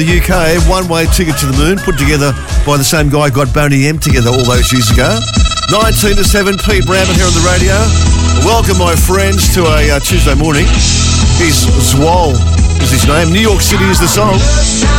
The UK, one-way ticket to the moon, put together by the same guy who got Boney M together all those years ago. 19 to 7, Pete Bramman here on the radio. Welcome, my friends, to a Tuesday morning. He's Zwol is his name. New York City is the song.